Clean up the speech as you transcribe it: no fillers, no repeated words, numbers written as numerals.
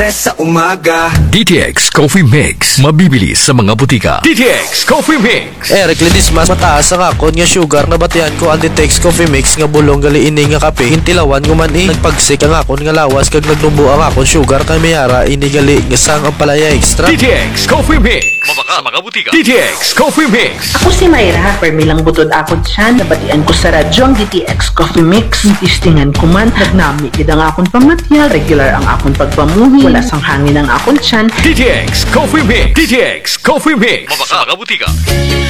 Sa umaga DTX Coffee Mix. Mabibili sa mga butika. DTX Coffee Mix. Eric Lidis mas mataas ang akon nga sugar na batian ko ang DTX Coffee Mix nga bulong gali ini nga kape. Intilawan ko man nagpagsik ang akon nga lawas kag nagnubo ang akon sugar kay mayara ini gali nga sang ang palaya extra. DTX Coffee Mix. Mabaka sa mga butika. DTX Coffee Mix. Ako si Mayra, permi lang butod ako dyan. Nabatian ko sa radyo ang DTX Coffee Mix. Istingan ko man, nagnami kid ang akong pamatyal. Regular ang akong pagpamuhi. Wala sang hangin ang akong tiyan. DTX Coffee Mix. DTX Coffee Mix. Mabaka sa mga butika.